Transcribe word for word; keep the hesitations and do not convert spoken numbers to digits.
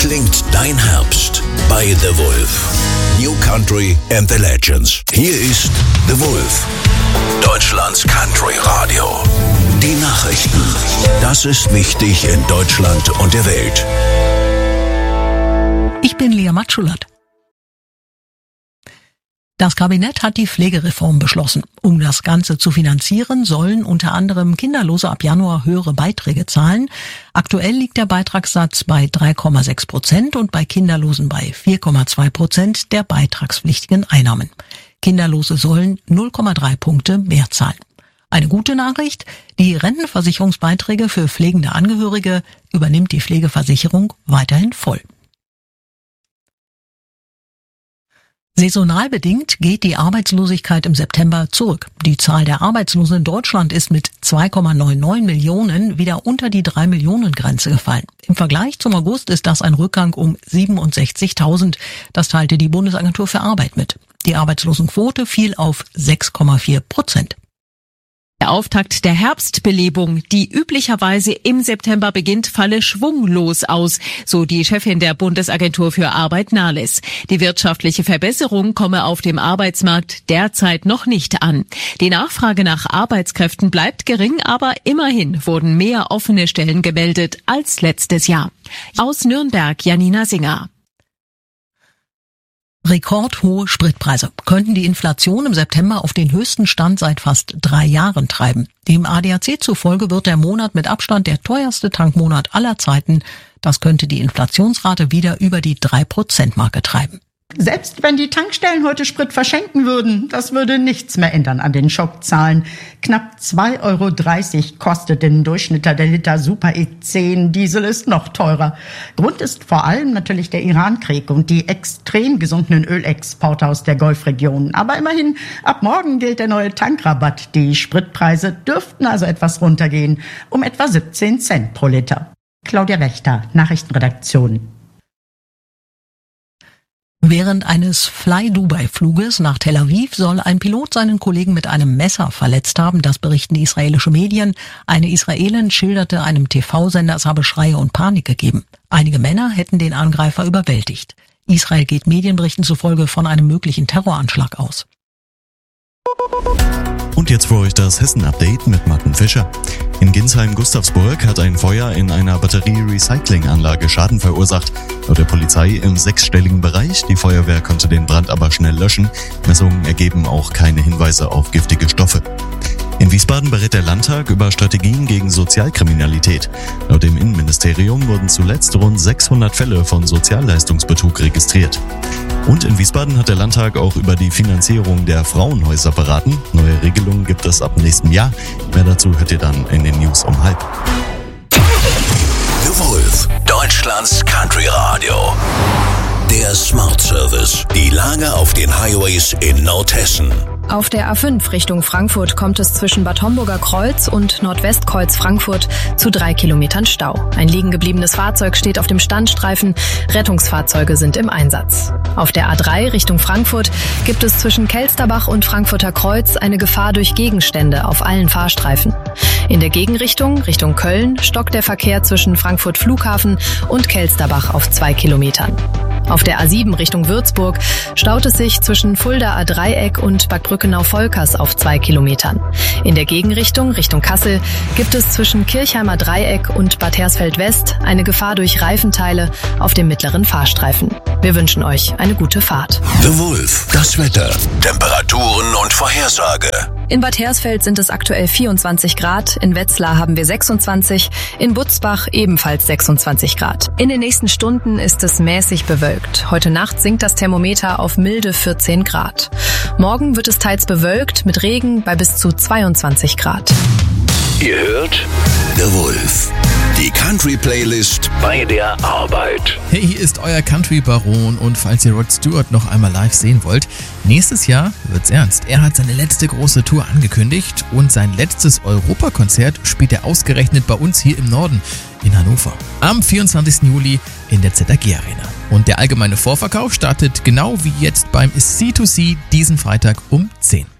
klingt dein Herbst bei The Wolf. New Country and the Legends. Hier ist The Wolf, Deutschlands Country Radio. Die Nachrichten. Das ist wichtig in Deutschland und der Welt. Ich bin Lea Matschulat. Das Kabinett hat die Pflegereform beschlossen. Um das Ganze zu finanzieren, sollen unter anderem Kinderlose ab Januar höhere Beiträge zahlen. Aktuell liegt der Beitragssatz bei drei Komma sechs Prozent und bei Kinderlosen bei vier Komma zwei Prozent der beitragspflichtigen Einnahmen. Kinderlose sollen null Komma drei Punkte mehr zahlen. Eine gute Nachricht: Die Rentenversicherungsbeiträge für pflegende Angehörige übernimmt die Pflegeversicherung weiterhin voll. Saisonal bedingt geht die Arbeitslosigkeit im September zurück. Die Zahl der Arbeitslosen in Deutschland ist mit zwei Komma neunundneunzig Millionen wieder unter die drei Millionen Grenze gefallen. Im Vergleich zum August ist das ein Rückgang um siebenundsechzigtausend. Das teilte die Bundesagentur für Arbeit mit. Die Arbeitslosenquote fiel auf sechs Komma vier Prozent. Der Auftakt der Herbstbelebung, die üblicherweise im September beginnt, falle schwunglos aus, so die Chefin der Bundesagentur für Arbeit Nahles. Die wirtschaftliche Verbesserung komme auf dem Arbeitsmarkt derzeit noch nicht an. Die Nachfrage nach Arbeitskräften bleibt gering, aber immerhin wurden mehr offene Stellen gemeldet als letztes Jahr. Aus Nürnberg, Janina Singer. Rekordhohe Spritpreise könnten die Inflation im September auf den höchsten Stand seit fast drei Jahren treiben. Dem A D A C zufolge wird der Monat mit Abstand der teuerste Tankmonat aller Zeiten. Das könnte die Inflationsrate wieder über die drei Prozent Marke treiben. Selbst wenn die Tankstellen heute Sprit verschenken würden, das würde nichts mehr ändern an den Schockzahlen. Knapp zwei Euro dreißig kostet im Durchschnitt der Liter Super E zehn. Diesel ist noch teurer. Grund ist vor allem natürlich der Irankrieg und die extrem gesunkenen Ölexporte aus der Golfregion. Aber immerhin, ab morgen gilt der neue Tankrabatt. Die Spritpreise dürften also etwas runtergehen, um etwa siebzehn Cent pro Liter. Claudia Wächter, Nachrichtenredaktion. Während eines Fly-Dubai-Fluges nach Tel Aviv soll ein Pilot seinen Kollegen mit einem Messer verletzt haben. Das berichten israelische Medien. Eine Israelin schilderte einem T V-Sender, es habe Schreie und Panik gegeben. Einige Männer hätten den Angreifer überwältigt. Israel geht Medienberichten zufolge von einem möglichen Terroranschlag aus. Und jetzt für euch das Hessen-Update mit Martin Fischer. In Ginsheim-Gustavsburg hat ein Feuer in einer Batterie-Recycling-Anlage Schaden verursacht. Laut der Polizei im sechsstelligen Bereich. Die Feuerwehr konnte den Brand aber schnell löschen. Messungen ergeben auch keine Hinweise auf giftige Stoffe. In Wiesbaden berät der Landtag über Strategien gegen Sozialkriminalität. Laut dem Innenministerium wurden zuletzt rund sechshundert Fälle von Sozialleistungsbetrug registriert. Und in Wiesbaden hat der Landtag auch über die Finanzierung der Frauenhäuser beraten. Neue Regelungen gibt es ab nächstem Jahr. Mehr dazu hört ihr dann in den News um halb. The Wolf, Deutschlands Country Radio. Der Smart Service. Die Lage auf den Highways in Nordhessen. Auf der A fünf Richtung Frankfurt kommt es zwischen Bad Homburger Kreuz und Nordwestkreuz Frankfurt zu drei Kilometern Stau. Ein liegen gebliebenes Fahrzeug steht auf dem Standstreifen. Rettungsfahrzeuge sind im Einsatz. Auf der A drei Richtung Frankfurt gibt es zwischen Kelsterbach und Frankfurter Kreuz eine Gefahr durch Gegenstände auf allen Fahrstreifen. In der Gegenrichtung, Richtung Köln, stockt der Verkehr zwischen Frankfurt Flughafen und Kelsterbach auf zwei Kilometern. Auf der A sieben Richtung Würzburg staut es sich zwischen Fulda Dreieck und Bad Brückenau-Volkers auf zwei Kilometern. In der Gegenrichtung, Richtung Kassel, gibt es zwischen Kirchheimer Dreieck und Bad Hersfeld-West eine Gefahr durch Reifenteile auf dem mittleren Fahrstreifen. Wir wünschen euch eine gute Fahrt. The Wolf, das Wetter, Temperaturen und Vorhersage. In Bad Hersfeld sind es aktuell vierundzwanzig Grad, in Wetzlar haben wir sechsundzwanzig, in Butzbach ebenfalls sechsundzwanzig Grad. In den nächsten Stunden ist es mäßig bewölkt. Heute Nacht sinkt das Thermometer auf milde vierzehn Grad. Morgen wird es teils bewölkt mit Regen bei bis zu zweiundzwanzig Grad. Ihr hört The Wolf, die Country-Playlist bei der Arbeit. Hey, hier ist euer Country-Baron und falls ihr Rod Stewart noch einmal live sehen wollt, nächstes Jahr wird's ernst. Er hat seine letzte große Tour angekündigt und sein letztes Europakonzert spielt er ausgerechnet bei uns hier im Norden in Hannover. Am vierundzwanzigsten Juli in der Z A G Arena. Und der allgemeine Vorverkauf startet genau wie jetzt beim C zwei C diesen Freitag um zehn.